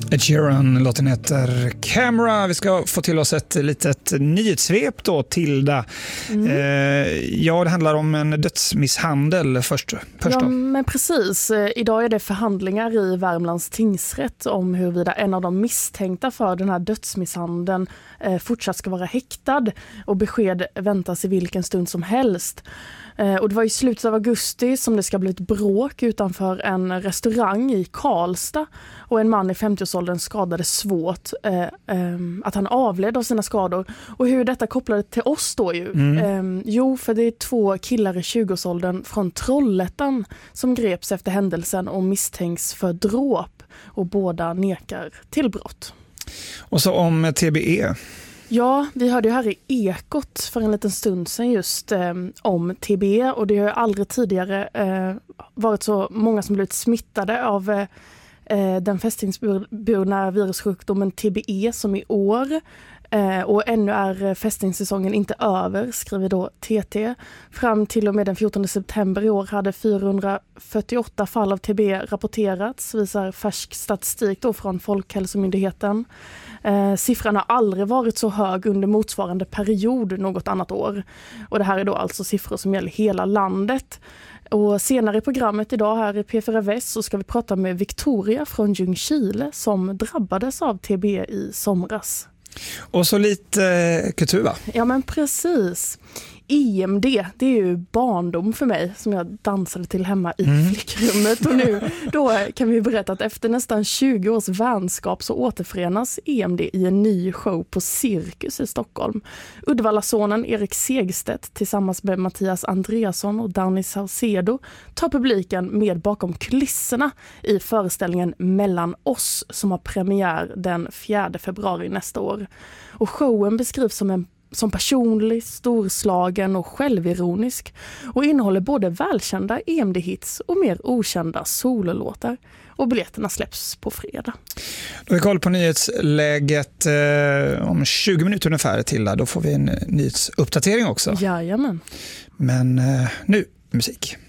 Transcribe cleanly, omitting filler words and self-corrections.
Ed Sheeran, låten heter Camera. Vi ska få till oss ett litet nyhetssvep då, Tilda. Ja, det handlar om en dödsmisshandel först ja, då. Men precis. Idag är det förhandlingar i Värmlands tingsrätt om huruvida en av de misstänkta för den här dödsmisshandeln fortsatt ska vara häktad. Och besked väntas i vilken stund som helst. Och det var i slutet av augusti som det ska bli ett bråk utanför en restaurang i Karlstad. Och en man i 50-årsåldern skadades svårt, att han avled av sina skador. Och hur detta kopplade till oss då ju? Jo, för det är 2 killar i 20-årsåldern från Trollhättan som greps efter händelsen och misstänks för dråp. Och båda nekar till brott. Och så om TBE. Ja, vi hörde ju här i Ekot för en liten stund sedan just om TBE. Och det har ju aldrig tidigare varit så många som blivit smittade av den fästingsburna virussjukdomen TBE som i år. Och ännu är fästingssäsongen inte över, skriver då TT. Fram till och med den 14 september i år hade 448 fall av TBE rapporterats, visar färsk statistik då från Folkhälsomyndigheten. Siffran har aldrig varit så hög under motsvarande period något annat år. Och det här är då alltså siffror som gäller hela landet. Och senare i programmet idag här i P4 Väst så ska vi prata med Victoria från Ljungskile som drabbades av TBE i somras. Och så lite kultur, va? Ja, men precis. EMD, det är ju barndom för mig som jag dansade till hemma i flickrummet. Och nu då kan vi berätta att efter nästan 20 års vänskap så återförenas EMD i en ny show på Cirkus i Stockholm. Uddevallasonen Erik Segstedt tillsammans med Mattias Andreasson och Danny Saucedo tar publiken med bakom kulisserna i föreställningen Mellan oss som har premiär den 4 februari nästa år. Och showen beskrivs som personlig, storslagen och självironisk och innehåller både välkända EMD-hits och mer okända sololåtar. Och biljetterna släpps på fredag. Då har vi koll på nyhetsläget om 20 minuter ungefär till. Då får vi en nyhetsuppdatering också. Jajamän. Men nu musik.